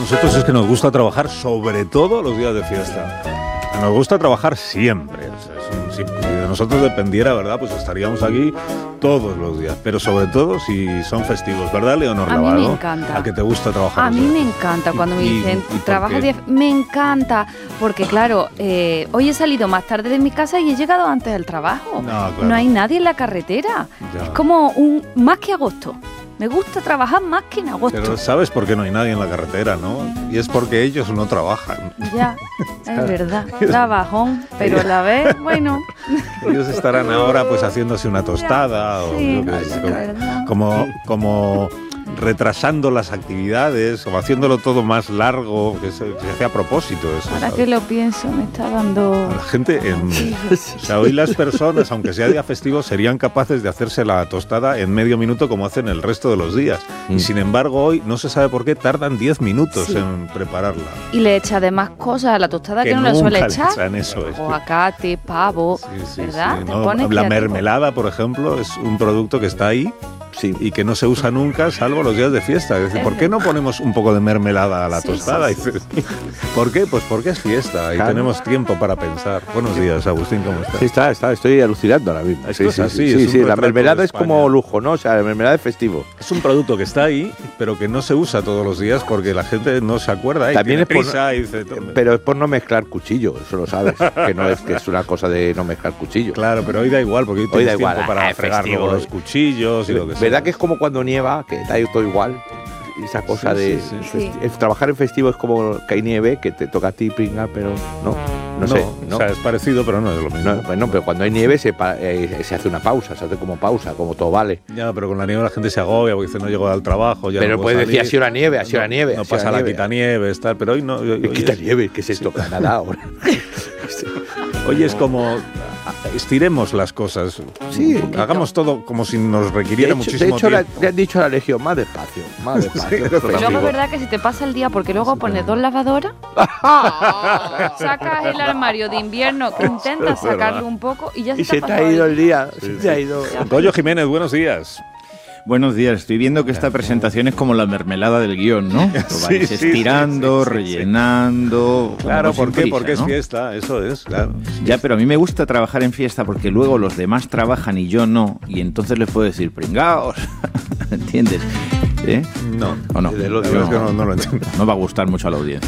nosotros es que nos gusta trabajar sobre todo los días de fiesta. Nos gusta trabajar siempre. Si de nosotros dependiera, ¿verdad? Pues estaríamos aquí todos los días. Pero sobre todo si son festivos, ¿verdad, Leonor Lavado? A mí me encanta. ¿A que te gusta trabajar? A mí me encanta cuando me dicen, trabajas 10... Me encanta, porque claro, hoy he salido más tarde de mi casa y he llegado antes del trabajo. Claro. No hay nadie en la carretera. Ya. Es como más que agosto. Me gusta trabajar más que en agosto. Pero ¿sabes por qué no hay nadie en la carretera, no? Y es porque ellos no trabajan. Ya, es verdad. Trabajón, pero a la vez, bueno. Ellos estarán ahora pues haciéndose una tostada sí, o yo qué sé, verdad. como retrasando las actividades o haciéndolo todo más largo, que se hace a propósito eso. Ahora ¿sabes? que lo pienso, me está dando... La gente, o sea, hoy las personas, aunque sea día festivo, serían capaces de hacerse la tostada en medio minuto como hacen el resto de los días. Y sin embargo, hoy no se sabe por qué tardan 10 minutos en prepararla. Y le echa además cosas a la tostada que no le nunca suele le echar. echan, eso es. Aguacate, pavo, ¿verdad? Sí, Te ¿no? pones La creativo. mermelada, por ejemplo, es un producto que está ahí. Sí. Y que no se usa nunca, salvo los días de fiesta. Es decir, ¿por qué no ponemos un poco de mermelada a la tostada? Dices, ¿por qué? Pues porque es fiesta y tenemos tiempo para pensar. Buenos días, Agustín, ¿cómo estás? Sí, estoy alucinando ahora mismo. Esto es así, es un la retrato mermelada de es como España. lujo, ¿no? O sea, la mermelada es festivo. Es un producto que está ahí, pero que no se usa todos los días porque la gente no se acuerda. También tiene es por prisa y dice, pero es por no mezclar cuchillo, eso lo sabes. que es una cosa de no mezclar cuchillo. Claro, pero hoy da igual, porque hoy Hoy tienes da igual, tiempo para fregar festivo. luego los cuchillos y lo que sea. ¿Verdad que es como cuando nieva, que da todo igual? Esa cosa Sí. trabajar en festivo es como que hay nieve, que te toca a ti pringar, pero no sé. O sea, es parecido, pero no es lo mismo. No, bueno, pero cuando hay nieve se hace una pausa, se hace como pausa, como todo vale. Ya, pero con la nieve la gente se agobia porque dice no llego al trabajo. Ya Pero no puedo puedes decir, salir. ha sido la nieve, ha sido la nieve. No ha sido pasa la quitanieves, tal, pero hoy no. Hoy Quitanieve, ¿qué es esto? Canadá ahora. Hoy es como estiremos las cosas. Sí. Hagamos todo como si nos requiriera muchísimo de hecho tiempo. le han dicho a la Legión, más despacio. Y luego es verdad que si te pasa el día, porque luego pones 2 lavadoras, sacas el armario de invierno, intentas sacarlo un poco y ya se Y se te te ha ha pasado ido el el día. Se te ha ido. Goyo Jiménez, buenos días. Buenos días, estoy viendo que esta presentación es como la mermelada del guión, ¿no? Lo vais estirando, rellenando... Claro, como ¿por sin qué? Porque prisa, es ¿no? fiesta, eso es, claro. Ya, pero a mí me gusta trabajar en fiesta porque luego los demás trabajan y yo no, y entonces les puedo decir, pringaos, ¿entiendes? ¿Eh? No, ¿O no? la verdad es que no lo entiendo. No va a gustar mucho a la audiencia.